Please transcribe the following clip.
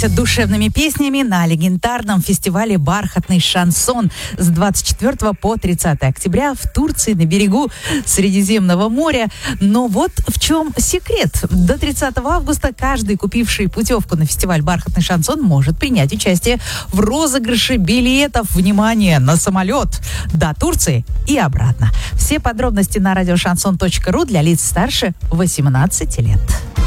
Душевными песнями на легендарном фестивале «Бархатный шансон» с 24 по 30 октября в Турции на берегу Средиземного моря. Но вот в чем секрет. До 30 августа каждый, купивший путевку на фестиваль «Бархатный шансон», может принять участие в розыгрыше билетов, внимание, на самолет до Турции и обратно. Все подробности на радиошансон.ру для лиц старше 18 лет.